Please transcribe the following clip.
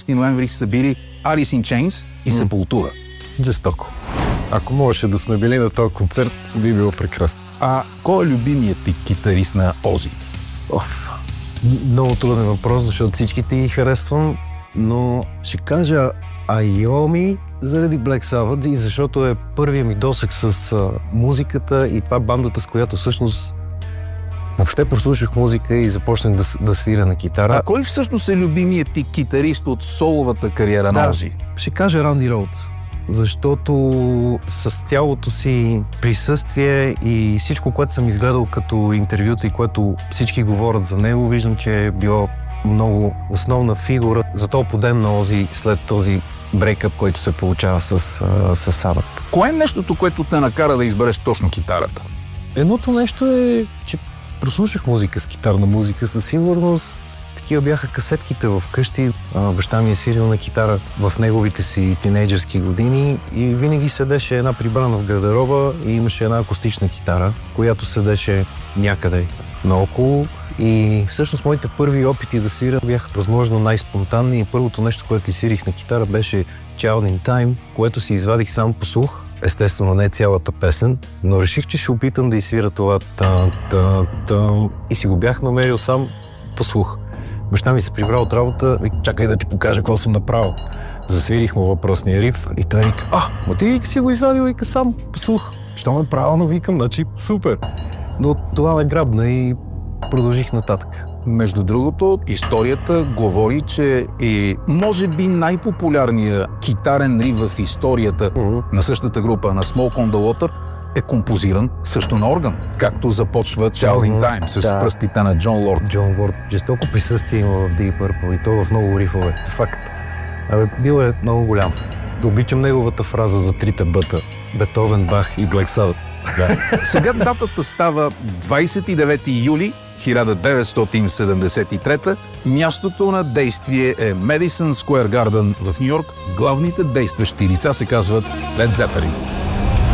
15 ноември са били Alice in Chains и Sepultura. Жестоко. Ако можеше да сме били на този концерт, би било прекрасно. А кой е любимият ти китарист на Ози? Много труден въпрос, защото всичките ги харесвам, но ще кажа Айоми заради Black Sabbath и защото е първият ми досег с музиката и това бандата, с която всъщност въобще прослушах музика и започнах да свиря на китара. А кой всъщност е любимият ти китарист от соловата кариера на Ози? Ще кажа Ранди Роудс, защото с цялото си присъствие и всичко, което съм изгледал като интервюта и което всички говорят за него, виждам, че е било много основна фигура за този подем на Ози след този брейкъп, който се получава с Sabbath. Кое е нещото, което те накара да избереш точно китарата? Едното нещо е, че прослушах музика с китарна музика, със сигурност. Такива бяха касетките в къщи. Баща ми е свирил на китара в неговите си тинейджърски години и винаги седеше една прибрана в гардероба и имаше една акустична китара, която седеше някъде наоколо. И всъщност моите първи опити да свиря бяха възможно най-спонтанни и първото нещо, което свирих на китара беше Child in Time, което си извадих само по слух. Естествено не цялата песен, но реших, че ще опитам да изсвиря това и си го бях намерил сам по слух. Баща ми се прибра от работа и чакай да ти покажа какво съм направил. Засвирих му въпросния риф и той вика, ма ти вика си го извадил, вика сам по слух. Що ме правилно викам, значи супер. Но това ме грабна и продължих нататък. Между другото, историята говори, че е може би най-популярният китарен риф в историята на същата група, на Smoke on the Water, е композиран също на орган, както започва Child in Time с пръстите на Джон Лорд. Джон Лорд. Жестоко присъствие има в Deep Purple и то в много рифове. Факт. Бил е много голям. Обичам неговата фраза за трите бъта. Бетовен, Бах и Black Sabbath. Да. Сега датата става 29 юли 1973. Мястото на действие е Madison Square Garden в Ню Йорк. Главните действащи лица се казват Led Zeppelin.